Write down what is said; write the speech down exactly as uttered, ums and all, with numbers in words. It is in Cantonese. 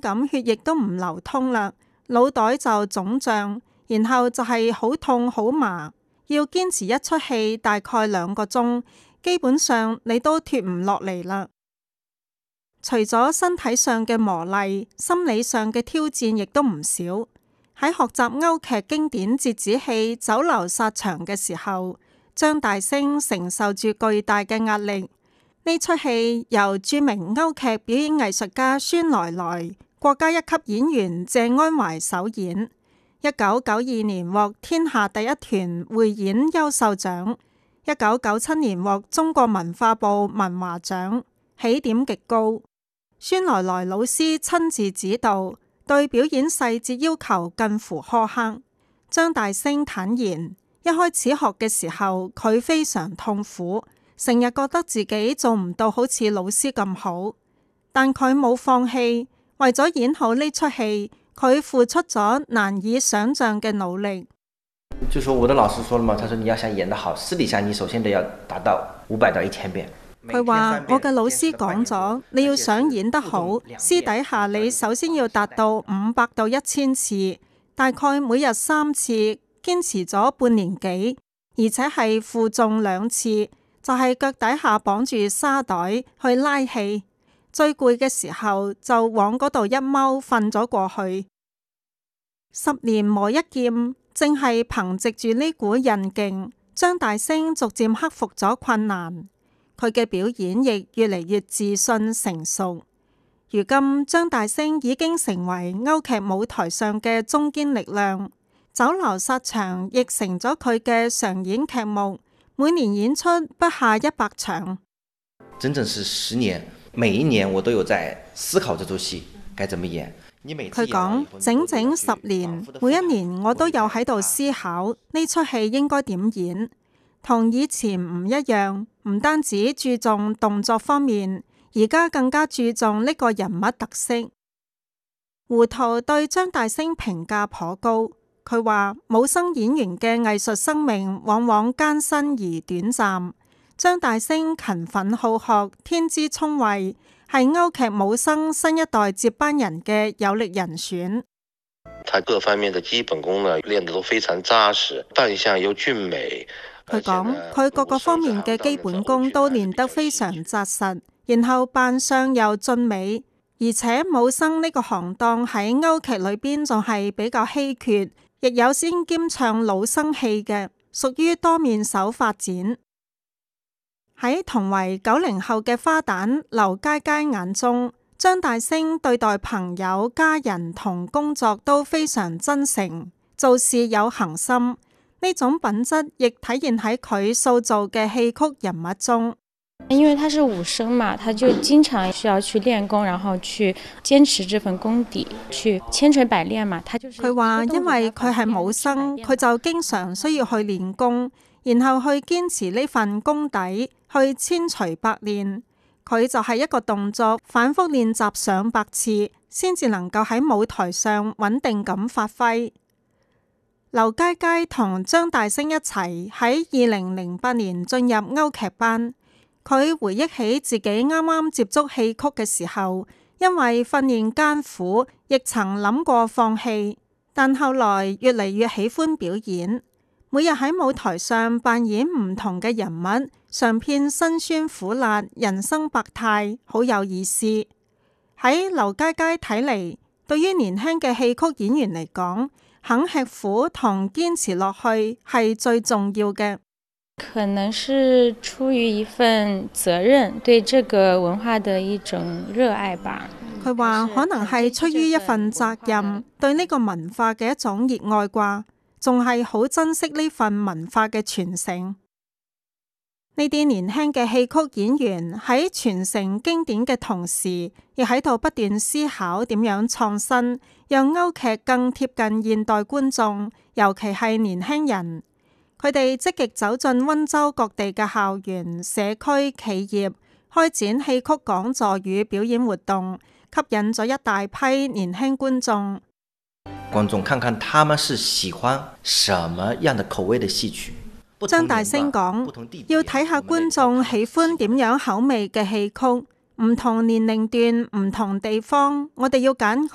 咁血液都唔流通啦，腦袋就腫脹，然後就係好痛好麻，要堅持一出戲大概兩個鐘，基本上你都脫唔落嚟啦。除咗身體上嘅磨礪，心理上嘅挑戰亦都唔少。喺學習歐劇經典折子戲《酒樓殺場》嘅時候，張大聲承受住巨大嘅壓力。呢出戲由著名歐劇表演藝術家孫來來、國家一級演員謝安懷首演。一九九二年獲天下第一團匯演優秀獎，一九九七年獲中國文化部文華獎，起點極高。孫來來老師親自指導，對表演細節要求近乎苛刻。張大聲坦言，一開始學嘅時候佢非常痛苦，成日覺得自己做唔到好似老師咁好，但佢冇放棄，為咗演好呢出戲，佢付出咗難以想象嘅努力。 就說我的老師說了嘛，他說你要想演得好，私底下你首先得要達到五百到一千遍。 佢話我嘅老師講咗，你要想演得好，私底下你首先要達到五百到一千次，大概每日三次，堅持咗半年幾，而且係負重兩次，就係、是、腳底下綁住沙袋去拉氣，最攰嘅時候就往嗰度一踎瞓咗過去。十年磨一劍，正係憑藉住呢股韌勁，張大聲逐漸克服咗困難。佢嘅表演亦越嚟越自信成熟。如今張大聲已經成為歐劇舞台上嘅中堅力量，酒樓殺場亦成咗佢嘅常演劇目，每年演出不下一百場。 整整是十年，每一年我都有在思考這出戲該怎麼演。 佢講整整十年，每一年我都有喺度思考呢出戲應該點演。同以前唔一樣，唔單止注重動作方面，而家更加注重呢個人物特色。胡桃對張大聲評價頗高，佢話武生演員嘅藝術生命往往艱辛而短暫，張大聲勤奮好學，天資聰慧，係歐劇武生新一代接班人嘅有力人選。 他各方面的基本功呢練得都非常紮實，扮相又俊美。 佢講佢各個方面嘅基本功都練得非常紮實，然後扮相又俊美，而且武生呢個行當喺歐劇裏邊仲係比較稀缺，亦有先兼唱老生戲嘅，屬於多面手發展。喺同為九零後嘅花旦劉佳佳眼中，張大聲對待朋友、家人同工作都非常真誠，做事有恒心。呢種品質亦體現喺佢塑造嘅戲曲人物中。 因為他是武生嘛，他就經常需要去練功，然後去堅持這份功底，去千錘百煉嘛。他就是佢話，因為佢係武生，佢就經常需要去練功，然後去堅持呢份功底，去千錘百煉。佢就係一個動作反覆練習上百次，先至能夠喺舞台上穩定咁發揮。劉佳佳同張大聲一齊喺二零零八年進入歐劇班。佢回憶起自己啱啱接觸戲曲嘅時候，因為訓練艱苦，亦曾諗過放棄，但後來越嚟越喜歡表演。每日喺舞台上扮演唔同嘅人物，嘗遍辛酸苦辣、人生百態，好有意思。喺劉佳佳睇嚟，對於年輕嘅戲曲演員嚟講，肯吃苦同堅持落去係最重要嘅。 可能是出於一份責任，對這個文化的一種熱愛吧。 佢話可能係出於一份責任，對呢個文化嘅一種熱愛啩，仲係好珍惜呢份文化嘅傳承。呢啲年輕嘅戲曲演員喺傳承經典嘅同時，亦喺度不斷思考點樣創新，讓歐劇更貼近現代觀眾，尤其係年輕人。佢哋積極走進溫州各地嘅校園、社區、企業，開展戲曲講座與表演活動，吸引咗一大批年輕觀眾。 觀眾看看他們是喜歡什麼樣的口味的戲曲。 張大聲講，要睇下觀眾喜歡點樣口味嘅戲曲，唔同年齡段、唔同地方，我哋要揀